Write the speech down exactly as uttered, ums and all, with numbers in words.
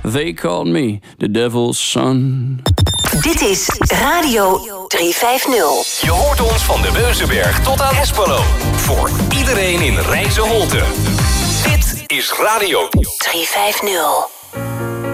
They called me the devil's son. Dit is Radio driehonderdvijftig. Je hoort ons van de Beuzenberg tot aan Espelo. Voor iedereen in Rijnse Holte. Dit is Radio driehonderdvijftig.